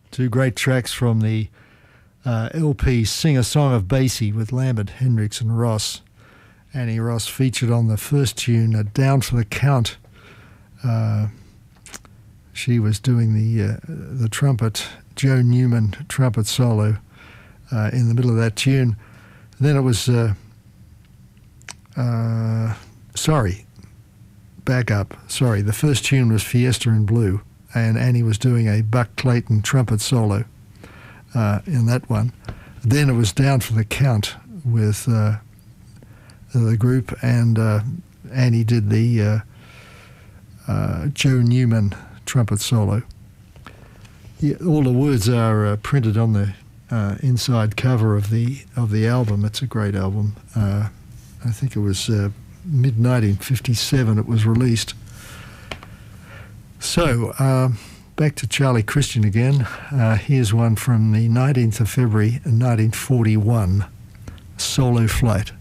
Two great tracks from the LP Sing a Song of Basie with Lambert, Hendricks and Ross. Annie Ross featured on the first tune, Down for the Count. She was doing the trumpet, Joe Newman trumpet solo in the middle of that tune. Then it was, the first tune was Fiesta in Blue, and Annie was doing a Buck Clayton trumpet solo in that one. Then it was Down for the Count with the group, and Annie did the Joe Newman trumpet solo. Yeah, all the words are printed on the inside cover of the album. It's a great album. I think it was mid-1957 it was released. So, back to Charlie Christian again. Here's one from the 19th of February 1941, Solo Flight.